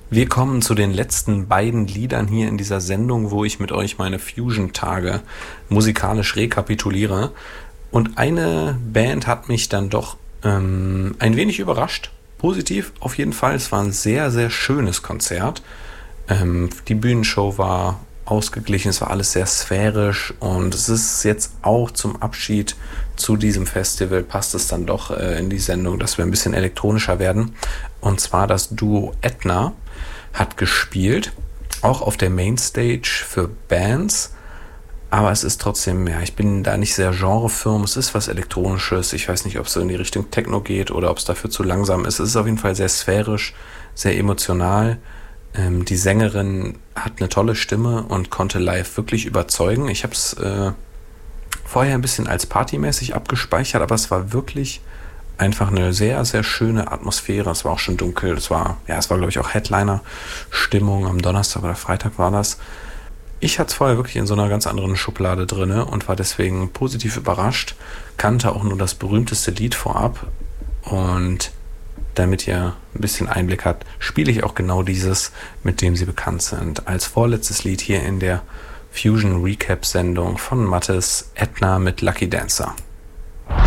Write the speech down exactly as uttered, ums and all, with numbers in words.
Wir kommen zu den letzten beiden Liedern hier in dieser Sendung, wo ich mit euch meine Fusion-Tage musikalisch rekapituliere. Und eine Band hat mich dann doch ähm, ein wenig überrascht. Positiv auf jeden Fall. Es war ein sehr, sehr schönes Konzert. Ähm, die Bühnenshow war ausgeglichen, es war alles sehr sphärisch und es ist jetzt auch zum Abschied zu diesem Festival, passt es dann doch äh, in die Sendung, dass wir ein bisschen elektronischer werden. Und zwar das Duo Etna hat gespielt, auch auf der Mainstage für Bands, aber es ist trotzdem, ja, ich bin da nicht sehr genrefirm, es ist was Elektronisches, ich weiß nicht, ob es so in die Richtung Techno geht oder ob es dafür zu langsam ist, es ist auf jeden Fall sehr sphärisch, sehr emotional. Ähm, die Sängerin hat eine tolle Stimme und konnte live wirklich überzeugen. Ich habe es äh, vorher ein bisschen als partymäßig abgespeichert, aber es war wirklich einfach eine sehr, sehr schöne Atmosphäre. Es war auch schon dunkel. Es war, ja, es war, glaube ich, auch Headliner-Stimmung. Am Donnerstag oder Freitag war das. Ich hatte es vorher wirklich in so einer ganz anderen Schublade drinne und war deswegen positiv überrascht. Kannte auch nur das berühmteste Lied vorab. Und damit ihr ein bisschen Einblick habt, spiele ich auch genau dieses, mit dem sie bekannt sind. Als vorletztes Lied hier in der Fusion Recap Sendung von Mathis, Etna mit Lucky Dancer.